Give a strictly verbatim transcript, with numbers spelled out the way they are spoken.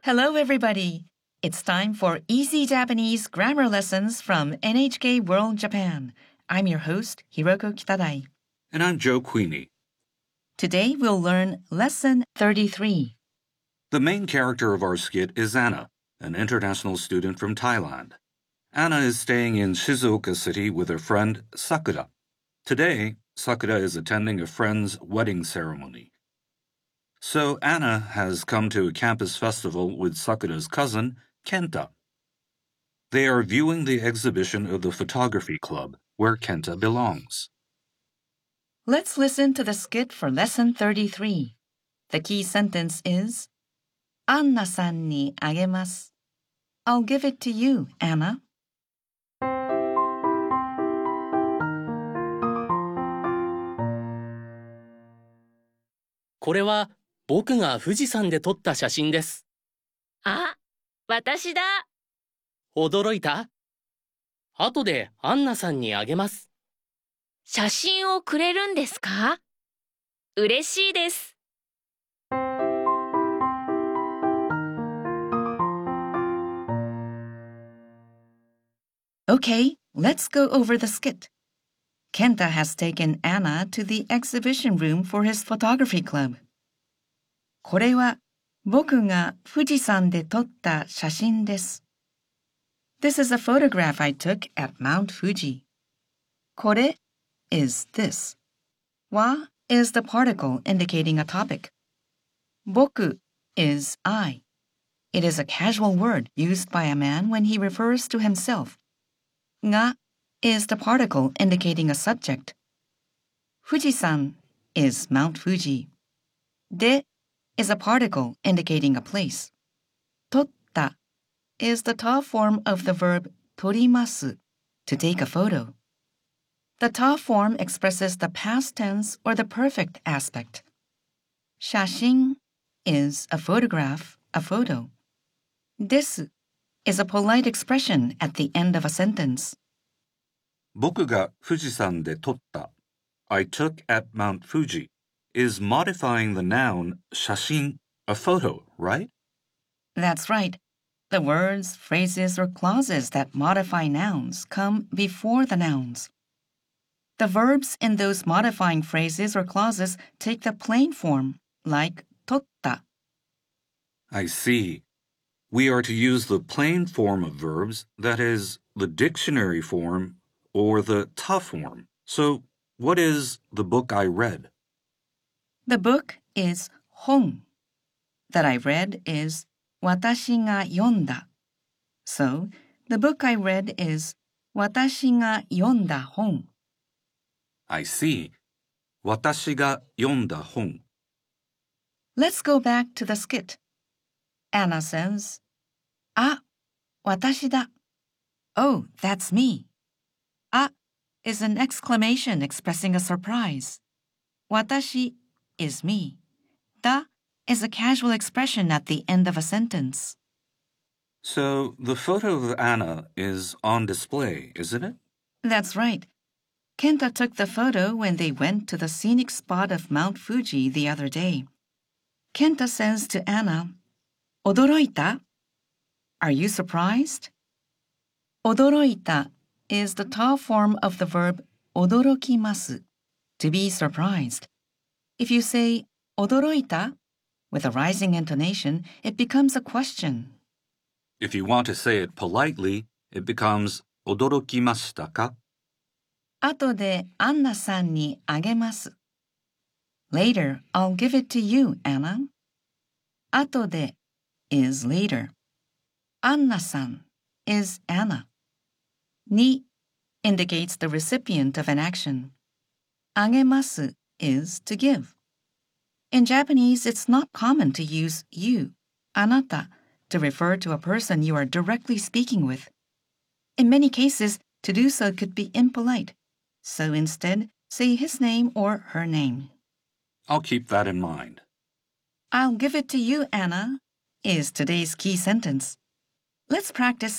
Hello, everybody. It's time for Easy Japanese Grammar Lessons from N H K World Japan. I'm your host, Hiroko Kitadai. And I'm Joe Queenie. Today we'll learn Lesson thirty-three. The main character of our skit is Anna, an international student from Thailand. Anna is staying in Shizuoka City with her friend Sakura. Today, Sakura is attending a friend's wedding ceremony. So Anna has come to a campus festival with Sakura's cousin, Kenta. They are viewing the exhibition of the photography club, where Kenta belongs. Let's listen to the skit for Lesson thirty-three. The key sentence is, Anna-san ni agemasu. I'll give it to you, Anna. これは僕が富士山で撮った写真です。 あ、私だ。 驚いた？後でアンナさんにあげます。 写真をくれるんですか？嬉しいです。 Okay, let's go over the skit. Kenta has taken Anna to the exhibition room for his photography club. これは僕が富士山で撮った写真です。This is a photograph I took at Mount Fuji. これ is this. は is the particle indicating a topic. 僕 is I. It is a casual word used by a man when he refers to himself. が is the particle indicating a subject. 富士山 is Mount Fuji. で is a particle indicating a place. 撮った is the ta form of the verb 撮ります to take a photo. The ta form expresses the past tense or the perfect aspect. 写真 is a photograph, a photo. です is a polite expression at the end of a sentence. 僕が富士山で撮った I took at Mount Fuji is modifying the noun 写真, a photo, right? That's right. The words, phrases, or clauses that modify nouns come before the nouns. The verbs in those modifying phrases or clauses take the plain form, like 撮った. I see. We are to use the plain form of verbs, that is, the dictionary form, or the ta form. So, what is the book I read? The book is 本. That I read is 私が読んだ. So, the book I read is 私が読んだ本. I see. 私が読んだ本. Let's go back to the skit. Anna says, あ、私だ. Oh, that's me. あ is an exclamation expressing a surprise. 私 is me. だ is a casual expression at the end of a sentence. So, the photo of Anna is on display, isn't it? That's right. Kenta took the photo when they went to the scenic spot of Mount Fuji the other day. Kenta says to Anna, 驚いた? Are you surprised? 驚いた is the ta form of the verb 驚きます, to be surprised. If you say 驚いた with a rising intonation, it becomes a question. If you want to say it politely, it becomes 驚きましたか? 後でアンナさんにあげます. Later, I'll give it to you, Anna. 後で is later. アンナさん is Anna. に indicates the recipient of an action. あげます is to give. In Japanese, it's not common to use you, あなた, to refer to a person you are directly speaking with. In many cases, to do so could be impolite. So instead, say his name or her name. I'll keep that in mind. I'll give it to you, Anna, is today's key sentence. Let's practice